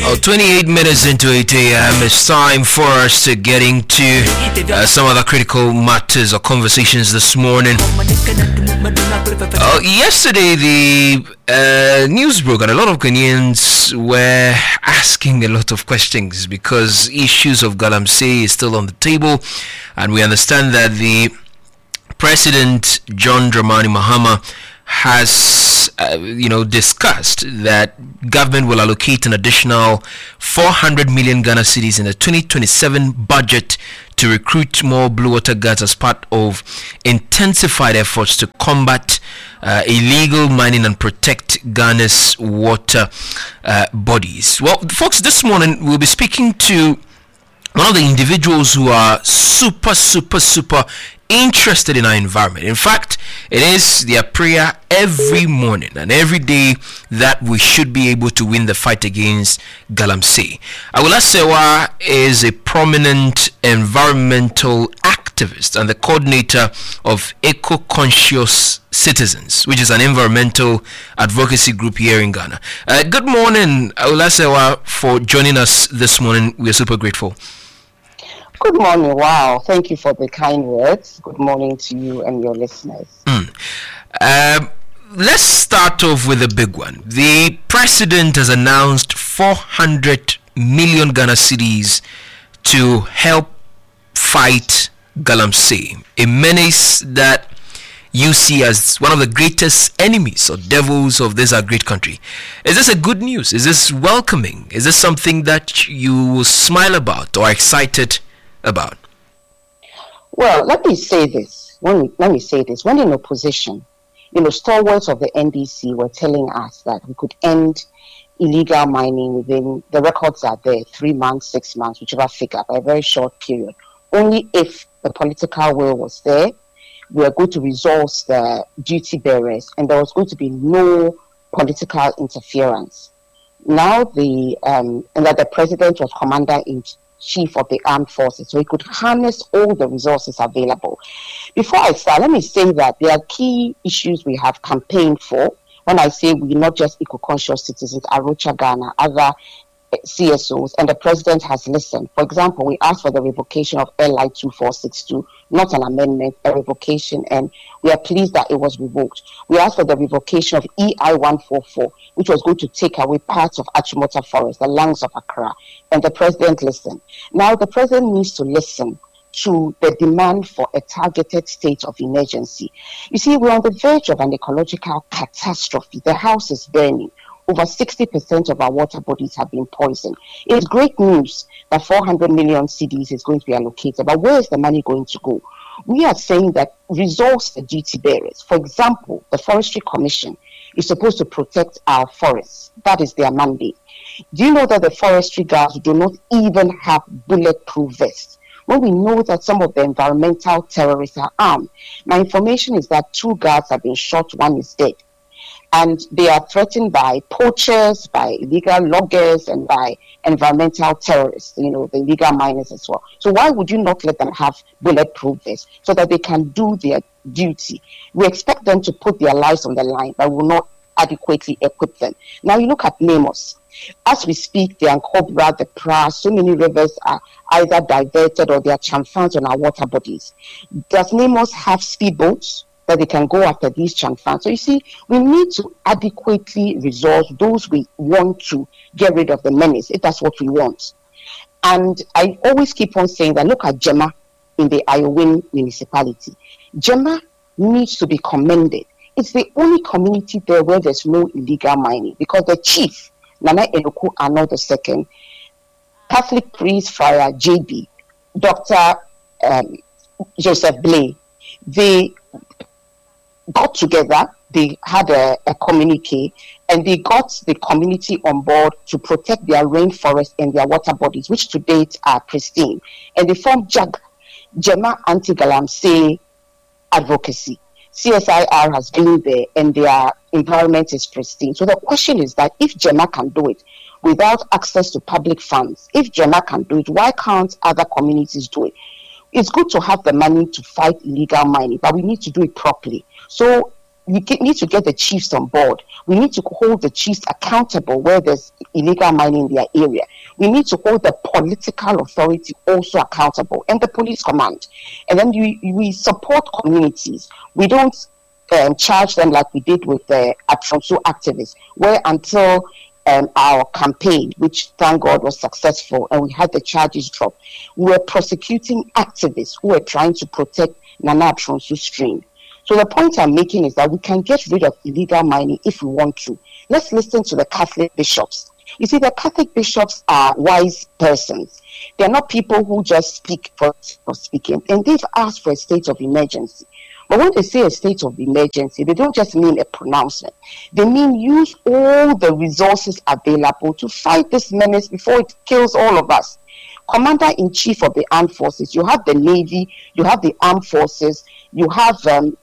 Oh, 28 minutes into 8 a.m. It's time for us to get into some other critical matters or conversations this morning. Yesterday, the news broke and a lot of Ghanaians were asking a lot of questions because issues of Galamsey is still on the table, and we understand that the President John Dramani Mahama has discussed that government will allocate an additional 400 million Ghana cedis in the 2027 budget to recruit more blue water guards as part of intensified efforts to combat illegal mining and protect Ghana's water bodies. Well, folks, this morning we'll be speaking to one of the individuals who are super interested in our environment. In fact, it is their prayer every morning and every day that we should be able to win the fight against Galamsey. Awula Sewa is a prominent environmental activist and the coordinator of Eco-Conscious Citizens, which is an environmental advocacy group here in Ghana. Good morning, Awula Sewa, for joining us this morning. We are super grateful. Good morning. Wow. Thank you for the kind words. Good morning to you and your listeners. Let's start off with a big one. The president has announced 400 million Ghana cedis to help fight Galamsey, a menace that you see as one of the greatest enemies or devils of this our great country. Is this a good news? Is this welcoming? Is this something that you will smile about or excited about? Well, let me say this. When in opposition, stalwarts of the NDC were telling us that we could end illegal mining within, the records are there, 3 months, 6 months, whichever figure, by a very short period. Only if the political will was there, we are going to resource the duty bearers, and there was going to be no political interference. Now and that the president was commander-in-chief of the armed forces, so he could harness all the resources available. Before I start, let me say that there are key issues we have campaigned for. When I say we, not just eco-conscious citizens, Arocha Ghana, other CSOs, and the president has listened. For example, we asked for the revocation of LI 2462, not an amendment, a revocation, and we are pleased that it was revoked. We asked for the revocation of EI 144, which was going to take away parts of Achimota Forest, the lungs of Accra, and the president listened. Now, the president needs to listen to the demand for a targeted state of emergency. You see, we're on the verge of an ecological catastrophe. The house is burning. Over 60% of our water bodies have been poisoned. It's great news that 400 million cedis is going to be allocated, but where is the money going to go? We are saying that resource the duty bearers. For example, the Forestry Commission is supposed to protect our forests. That is their mandate. Do you know that the forestry guards do not even have bulletproof vests? When we know that some of the environmental terrorists are armed. My information is that 2 guards have been shot, 1 is dead. And they are threatened by poachers, by illegal loggers, and by environmental terrorists, the illegal miners as well. So why would you not let them have bulletproof vests so that they can do their duty? We expect them to put their lives on the line, but we will not adequately equip them. Now you look at Nemos. As we speak, the Ankobra, the Pra, so many rivers are either diverted or they are chamfans on our water bodies. Does Nemos have speedboats that they can go after these chamfans? So you see, we need to adequately resource those we want to get rid of the menace, if that's what we want. And I always keep on saying that, look at Jema in the Iowin municipality. Jema needs to be commended. It's the only community there where there's no illegal mining, because the chief, Nana Enuku Arnold II, Catholic priest Friar JB, Dr. Joseph Blay, they got together, they had a communique, and they got the community on board to protect their rainforest and their water bodies, which to date are pristine. And they formed JAG, Jema Anti-Galamsey Advocacy. CSIR has been there and their environment is pristine. So the question is that if Jema can do it without access to public funds, if Jema can do it, why can't other communities do it? It's good to have the money to fight illegal mining, but we need to do it properly. So need to get the chiefs on board. We need to hold the chiefs accountable where there's illegal mining in their area. We need to hold the political authority also accountable, and the police command. And then we support communities. We don't charge them like we did with the Atronso activists, where until our campaign, which thank God was successful, and we had the charges dropped, we were prosecuting activists who were trying to protect Nana Atronso's stream. So the point I'm making is that we can get rid of illegal mining if we want to. Let's listen to the Catholic bishops. You see, the Catholic bishops are wise persons. They're not people who just speak for speaking. And they've asked for a state of emergency. But when they say a state of emergency, they don't just mean a pronouncement. They mean use all the resources available to fight this menace before it kills all of us. Commander-in-Chief of the Armed Forces, you have the Navy, you have the Armed Forces, you have, the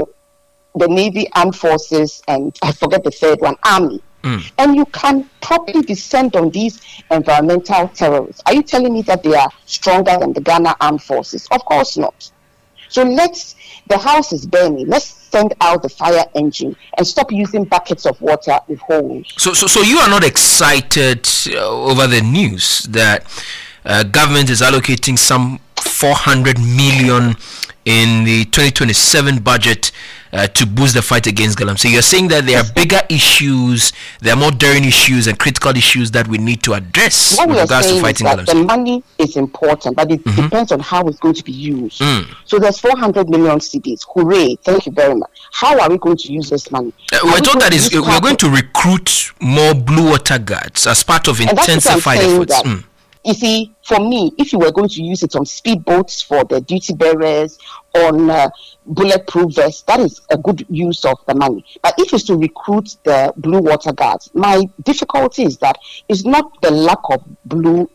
Navy, Armed Forces, and I forget the third one, Army. And you can properly descend on these environmental terrorists. Are you telling me that they are stronger than the Ghana Armed Forces? Of course not. So the house is burning. Let's send out the fire engine and stop using buckets of water with holes. So you are not excited over the news that government is allocating some 400 million in the 2027 budget to boost the fight against galamsey. You're saying that there are bigger issues, there are more daring issues and critical issues that we need to address with regards to fighting galamsey. The money is important, but it depends on how it's going to be used. So there's 400 million cedis. Hooray! Thank you very much. How are we going to use this money? We're told that we're going to recruit more blue water guards as part of intensified efforts. You see, for me, if you were going to use it on speedboats for the duty bearers, on bulletproof vests, that is a good use of the money. But if it's to recruit the blue water guards, my difficulty is that it's not the lack of blue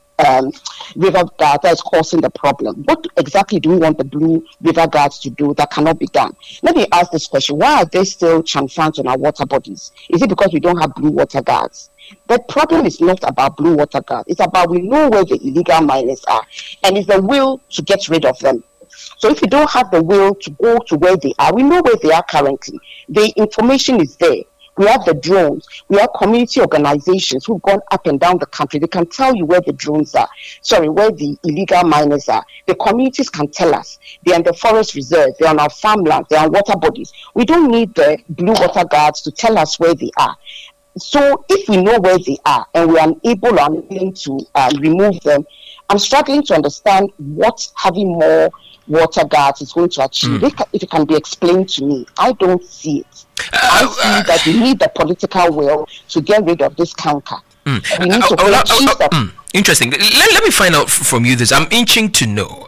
river guards that is causing the problem. What exactly do we want the blue river guards to do that cannot be done? Let me ask this question. Why are there still chanfans on our water bodies? Is it because we don't have blue water guards? The problem is not about blue water guards. It's about we know where the illegal miners are, and it's the will to get rid of them. So if you don't have the will to go to where they are, we know where they are currently. The information is there. We have the drones. We have community organizations who've gone up and down the country. They can tell you where the drones are. Where the illegal miners are. The communities can tell us. They're in the forest reserve. They're on our farmland. They're on water bodies. We don't need the blue water guards to tell us where they are. So if we know where they are and we are unable or unwilling to remove them, I'm struggling to understand what having more water guards is going to achieve. If it can be explained to me, I don't see it. I see that we need the political will to get rid of this canker. We need to interesting. Let me find out from you this. I'm itching to know,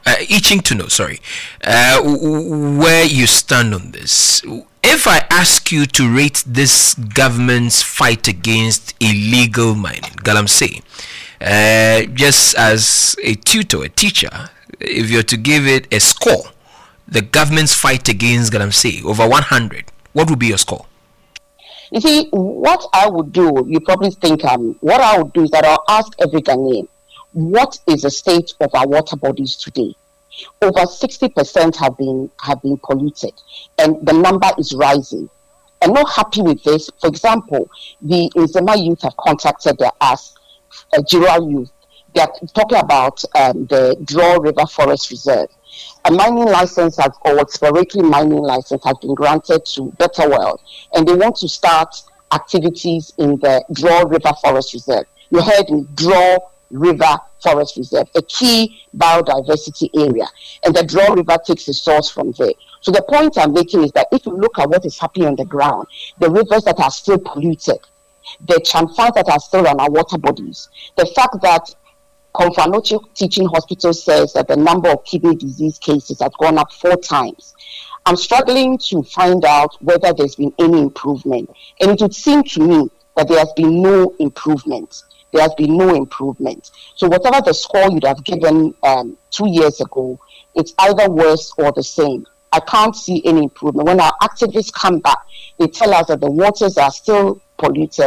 where you stand on this. If I ask you to rate this government's fight against illegal mining, galamsey, just as a tutor, a teacher, if you're to give it a score, the government's fight against galamsey over 100, what would be your score? You see, what I would do, you probably think, what I would do is that I'll ask every Ghanaian, what is the state of our water bodies today? Over 60% have been polluted, and the number is rising. I'm not happy with this. For example, the Nzema youth have contacted us, Jira youth. They are talking about the Draw River Forest Reserve. A mining license or exploratory mining license has been granted to Better World, and they want to start activities in the Draw River Forest Reserve. You heard me, Draw River Forest Reserve, a key biodiversity area, and the Draw River takes its source from there. So the point I'm making is that if you look at what is happening on the ground, the rivers that are still polluted, the chanfans that are still on our water bodies, the fact that Komfanochi Teaching Hospital says that the number of kidney disease cases has gone up 4 times. I'm struggling to find out whether there's been any improvement. And it would seem to me that there has been no improvement. There has been no improvement. So whatever the score you'd have given 2 years ago, it's either worse or the same. I can't see any improvement. When our activists come back, they tell us that the waters are still polluted,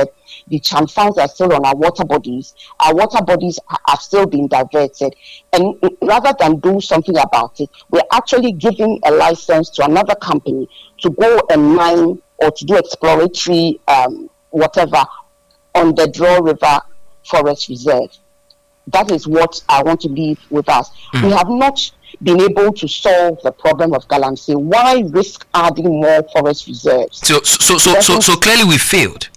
the chanfans are still on our water bodies have still been diverted, and rather than do something about it, we're actually giving a license to another company to go and mine or to do exploratory whatever on the Draw River Forest Reserve. That is what I want to leave with us. We have not been able to solve the problem of Galamsey. Why risk adding more forest reserves? So clearly we failed.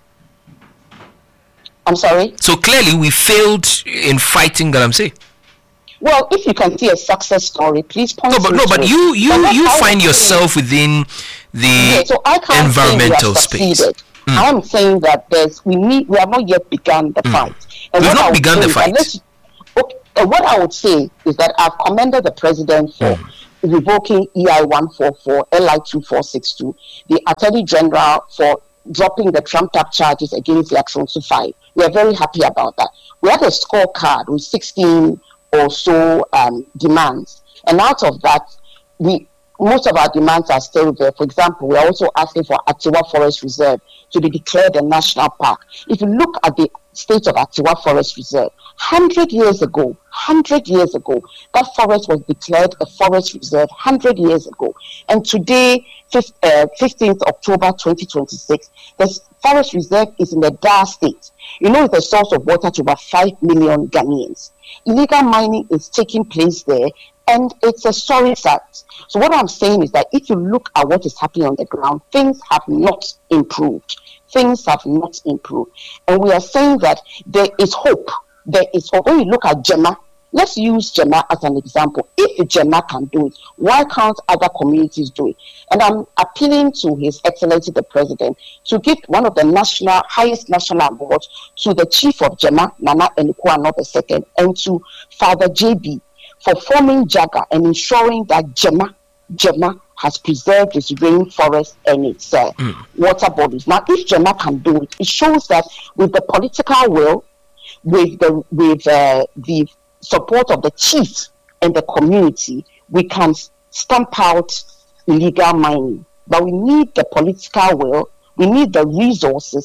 I'm sorry? So clearly we failed in fighting Galamsey. Well, if you can see a success story, please point to it. No, but you find yourself within the environmental space. I am saying that we have not yet begun the fight. And we've not begun the fight. What I would say is that I've commended the president for revoking EI 144, LI 2462, the Attorney General for dropping the trumped-up charges against the Axonsu 5. We are very happy about that. We had a scorecard with 16 or so demands, and out of that, most of our demands are still there. For example, we are also asking for Atiwa Forest Reserve to be declared a national park. If you look at the state of Atiwa Forest Reserve, 100 years ago, that forest was declared a forest reserve 100 years ago. And today, 15th October 2026, the forest reserve is in a dire state. You know, it's a source of water to about 5 million Ghanaians. Illegal mining is taking place there, and it's a sorry sight. So what I'm saying is that if you look at what is happening on the ground, things have not improved. Things have not improved. And we are saying that there is hope. There is hope. When you look at Jema, let's use Jema as an example. If Jema can do it, why can't other communities do it? And I'm appealing to His Excellency the President to give one of the highest national awards to the Chief of Jema, Nana Enikuano II, and to Father JB for forming JAGA and ensuring that Jema has preserved its rainforest and its water bodies. Now, if Jema can do it, it shows that with the political will, with the support of the chief and the community, we can stamp out illegal mining. But we need the political will, we need the resources,